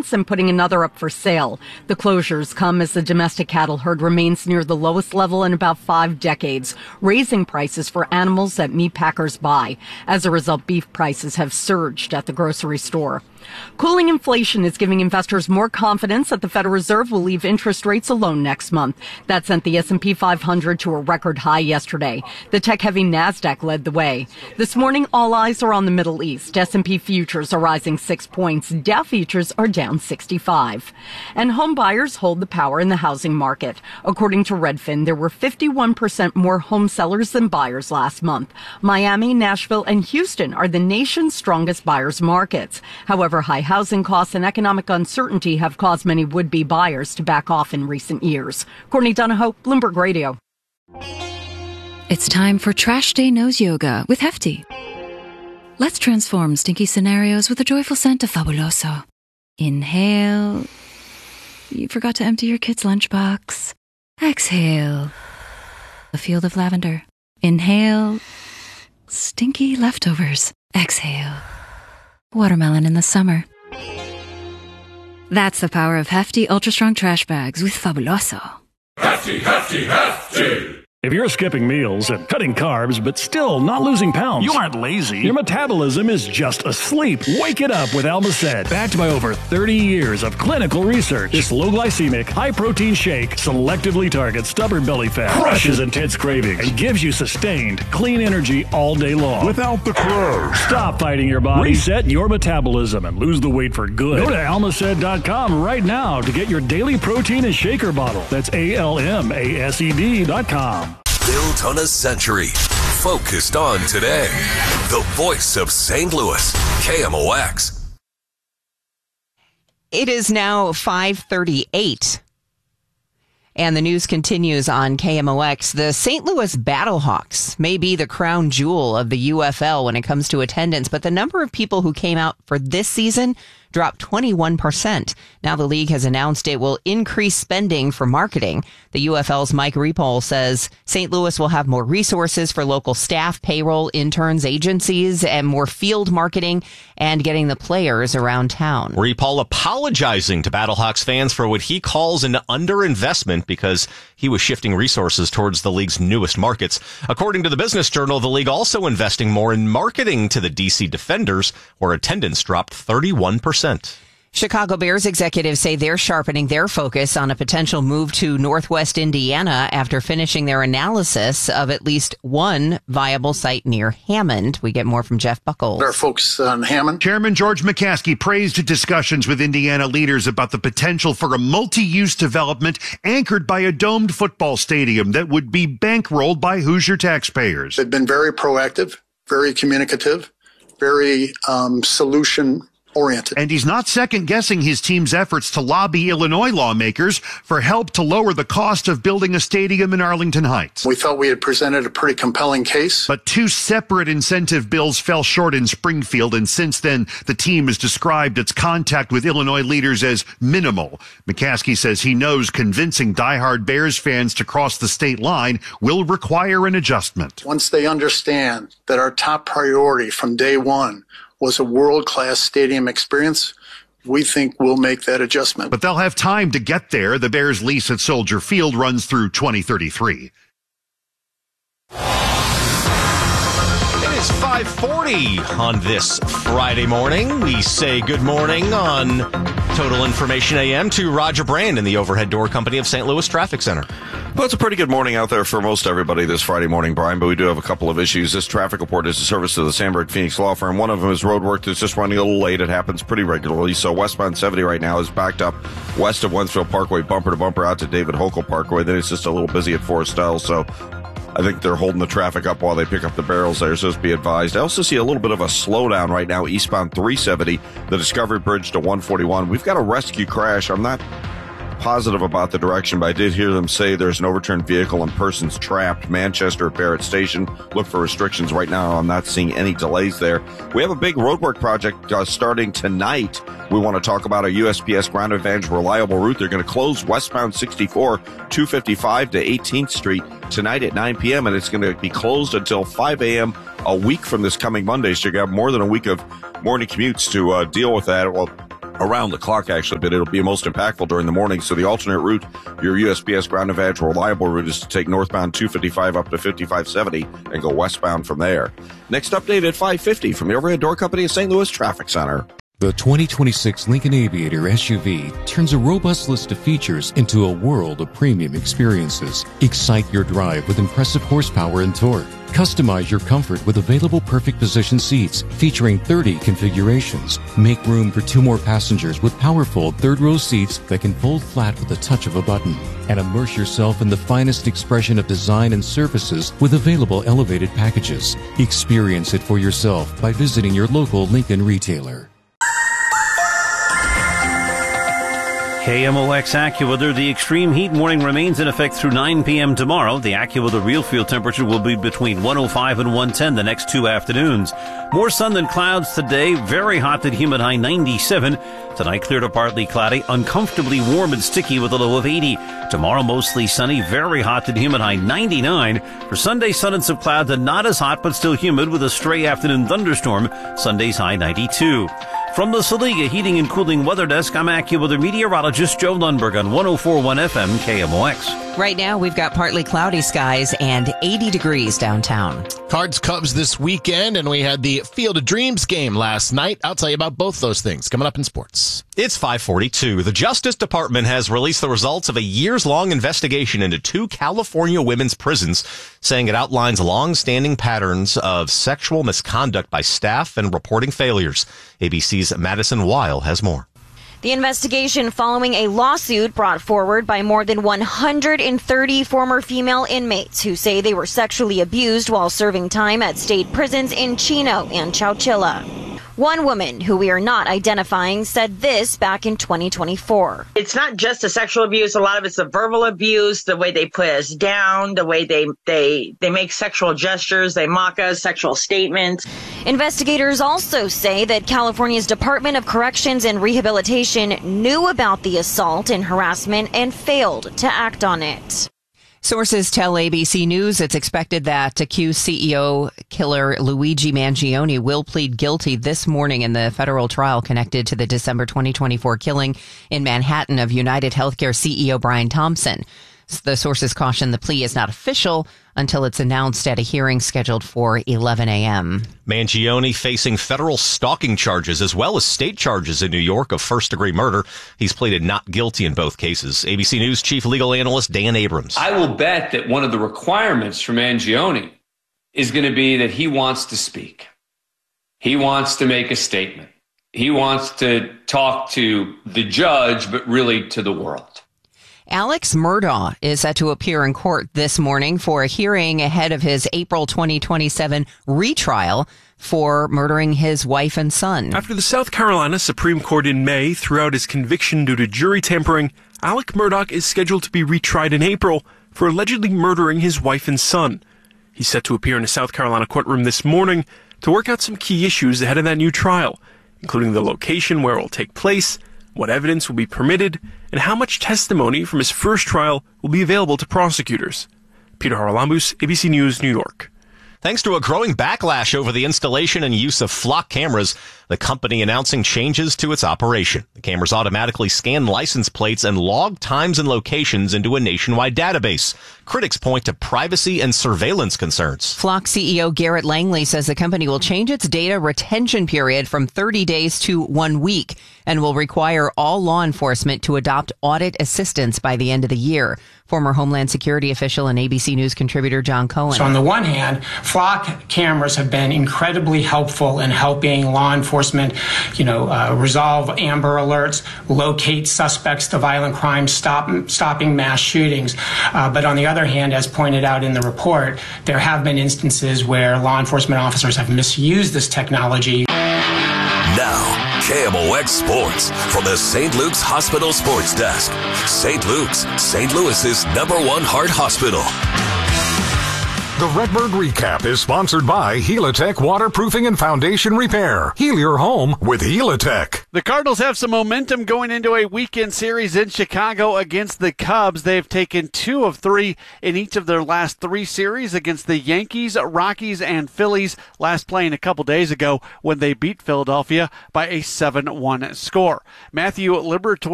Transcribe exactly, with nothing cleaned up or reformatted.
fence and putting another up for sale. The closures come as the domestic cattle herd remains near the lowest level in about five decades, raising prices for animals that meat packers buy. As a result, beef prices have surged at the grocery store. Cooling inflation is giving investors more confidence that the Federal Reserve will leave interest rates alone next month. That sent the S and P five hundred to a record high yesterday. The tech-heavy NASDAQ led the way. This morning, all eyes are on the Middle East. S and P futures are rising six points. Dow futures are down sixty-five. And home buyers hold the power in the housing market. According to Redfin, there were fifty-one percent more home sellers than buyers last month. Miami, Nashville, and Houston are the nation's strongest buyers markets. However, high housing costs and economic uncertainty have caused many would-be buyers to back off in recent years. Courtney Donahoe, Bloomberg Radio. It's time for Trash Day Nose Yoga with Hefty. Let's transform stinky scenarios with the joyful scent of Fabuloso. Inhale. You forgot to empty your kid's lunchbox. Exhale. A field of lavender. Inhale. Stinky leftovers. Exhale. Watermelon in the summer. That's the power of Hefty Ultra Strong Trash Bags with Fabuloso. Hefty, Hefty, Hefty! If you're skipping meals and cutting carbs but still not losing pounds, you aren't lazy. Your metabolism is just asleep. Wake it up with Almacet. Backed by over thirty years of clinical research, this low-glycemic, high-protein shake selectively targets stubborn belly fat, crushes intense cravings, and gives you sustained, clean energy all day long. Without the crash. Stop fighting your body. Reset your metabolism and lose the weight for good. Go to almacet dot com right now to get your daily protein and shaker bottle. That's A L M A S E D dot com. Built on a century. Focused on today. The voice of Saint Louis. K M O X. It is now five thirty-eight. And the news continues on K M O X. The Saint Louis Battlehawks may be the crown jewel of the U F L when it comes to attendance, but the number of people who came out for this season dropped twenty-one percent. Now the league has announced it will increase spending for marketing. The U F L's Mike Repole says Saint Louis will have more resources for local staff, payroll, interns, agencies, and more field marketing and getting the players around town. Repole apologizing to Battlehawks fans for what he calls an underinvestment because he was shifting resources towards the league's newest markets. According to the Business Journal, the league also investing more in marketing to the D C Defenders, where attendance dropped thirty-one percent. Chicago Bears executives say they're sharpening their focus on a potential move to Northwest Indiana after finishing their analysis of at least one viable site near Hammond. We get more from Jeff Buckles. Our focus on Hammond. Chairman George McCaskey praised discussions with Indiana leaders about the potential for a multi-use development anchored by a domed football stadium that would be bankrolled by Hoosier taxpayers. They've been very proactive, very communicative, very um, solution oriented. And he's not second-guessing his team's efforts to lobby Illinois lawmakers for help to lower the cost of building a stadium in Arlington Heights. We felt we had presented a pretty compelling case. But two separate incentive bills fell short in Springfield, and since then, the team has described its contact with Illinois leaders as minimal. McCaskey says he knows convincing diehard Bears fans to cross the state line will require an adjustment. Once they understand that our top priority from day one was a world-class stadium experience, we think we'll make that adjustment. But they'll have time to get there. The Bears' lease at Soldier Field runs through twenty thirty-three. It is five forty on this Friday morning. We say good morning on Total Information A M to Roger Brand in the Overhead Door Company of Saint Louis Traffic Center. Well, it's a pretty good morning out there for most everybody this Friday morning, Brian, but we do have a couple of issues. This traffic report is a service to the Sandberg Phoenix Law Firm. One of them is road work that's just running a little late. It happens pretty regularly. So westbound seventy right now is backed up west of Wensfield Parkway, bumper to bumper out to David Hokel Parkway. Then it's just a little busy at Forest L. So I think they're holding the traffic up while they pick up the barrels there, so just be advised. I also see a little bit of a slowdown right now eastbound three seventy, the Discovery Bridge to one forty-one. We've got a rescue crash. I'm not positive about the direction, but I did hear them say there's an overturned vehicle and persons trapped. Manchester at Barrett Station. Look for restrictions right now. I'm not seeing any delays there. We have a big roadwork project uh, starting tonight. We want to talk about a U S P S Ground Advantage reliable route. They're going to close westbound sixty-four, two fifty-five to eighteenth Street tonight at nine p.m., and it's going to be closed until five a.m. a week from this coming Monday. So you have more than a week of morning commutes to uh, deal with that. Well, around the clock, actually, but it'll be most impactful during the morning. So the alternate route, your U S P S Ground Advantage reliable route, is to take northbound two fifty-five up to fifty-five seventy and go westbound from there. Next update at five fifty from the Overhead Door Company of Saint Louis Traffic Center. The twenty twenty-six Lincoln Aviator S U V turns a robust list of features into a world of premium experiences. Excite your drive with impressive horsepower and torque. Customize your comfort with available perfect position seats featuring thirty configurations. Make room for two more passengers with powerful third-row seats that can fold flat with the touch of a button. And immerse yourself in the finest expression of design and services with available elevated packages. Experience it for yourself by visiting your local Lincoln retailer. K M O X AccuWeather. The extreme heat warning remains in effect through nine p.m. tomorrow. The AccuWeather real field temperature will be between one oh five and one ten the next two afternoons. More sun than clouds today. Very hot and humid, high ninety-seven. Tonight clear to partly cloudy, uncomfortably warm and sticky with a low of eighty. Tomorrow mostly sunny, very hot and humid, high ninety-nine. For Sunday, sun and some clouds and not as hot but still humid with a stray afternoon thunderstorm. Sunday's high ninety-two. From the Saliga Heating and Cooling Weather Desk, I'm AccuWeather meteorologist Joe Lundberg on one oh four point one F M K M O X. Right now, we've got partly cloudy skies and eighty degrees downtown. Cards Cubs this weekend, and we had the Field of Dreams game last night. I'll tell you about both those things coming up in sports. It's five forty-two. The Justice Department has released the results of a years-long investigation into two California women's prisons, saying it outlines long-standing patterns of sexual misconduct by staff and reporting failures. A B C's Madison Weil has more. The investigation following a lawsuit brought forward by more than one hundred thirty former female inmates who say they were sexually abused while serving time at state prisons in Chino and Chowchilla. One woman, who we are not identifying, said this back in twenty twenty-four. It's not just the sexual abuse. A lot of it's the verbal abuse, the way they put us down, the way they, they, they make sexual gestures, they mock us, sexual statements. Investigators also say that California's Department of Corrections and Rehabilitation knew about the assault and harassment and failed to act on it. Sources tell A B C News it's expected that accused C E O killer Luigi Mangione will plead guilty this morning in the federal trial connected to the December twenty twenty-four killing in Manhattan of United Healthcare C E O Brian Thompson. The sources caution the plea is not official until it's announced at a hearing scheduled for eleven a.m. Mangione facing federal stalking charges as well as state charges in New York of first-degree murder. He's pleaded not guilty in both cases. A B C News chief legal analyst Dan Abrams. I will bet that one of the requirements for Mangione is going to be that he wants to speak. He wants to make a statement. He wants to talk to the judge, but really to the world. Alex Murdaugh is set to appear in court this morning for a hearing ahead of his April twenty twenty-seven retrial for murdering his wife and son. After the South Carolina Supreme Court in May threw out his conviction due to jury tampering, Alec Murdaugh is scheduled to be retried in April for allegedly murdering his wife and son. He's set to appear in a South Carolina courtroom this morning to work out some key issues ahead of that new trial, including the location where it will take place, what evidence will be permitted, and how much testimony from his first trial will be available to prosecutors. Peter Haralambous, A B C News, New York. Thanks to a growing backlash over the installation and use of Flock cameras, the company announcing changes to its operation. The cameras automatically scan license plates and log times and locations into a nationwide database. Critics point to privacy and surveillance concerns. Flock C E O Garrett Langley says the company will change its data retention period from thirty days to one week and will require all law enforcement to adopt audit assistance by the end of the year. Former Homeland Security official and A B C News contributor John Cohen. So on the one hand, Flock cameras have been incredibly helpful in helping law enforcement, you know, uh, resolve Amber Alerts, locate suspects to violent crimes, stop stopping mass shootings. Uh, but on the other hand, as pointed out in the report, there have been instances where law enforcement officers have misused this technology. Now, K M O X Sports from the Saint Luke's Hospital Sports Desk. Saint Luke's, Saint Louis's number one heart hospital. The Redbird Recap is sponsored by Helitech Waterproofing and Foundation Repair. Heal your home with Helitech. The Cardinals have some momentum going into a weekend series in Chicago against the Cubs. They've taken two of three in each of their last three series against the Yankees, Rockies, and Phillies, last playing a couple days ago when they beat Philadelphia by a seven one score. Matthew Liberatore